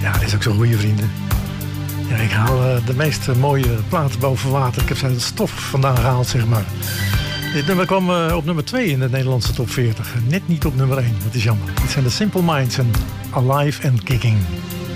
Ja, dat is ook zo'n goede vrienden. Ja, ik haal de meest mooie platen boven water. Ik heb zijn stof vandaan gehaald, zeg maar. Dit nummer kwam op nummer 2 in de Nederlandse top 40. Net niet op nummer 1, dat is jammer. Dit zijn de Simple Minds en Alive and Kicking.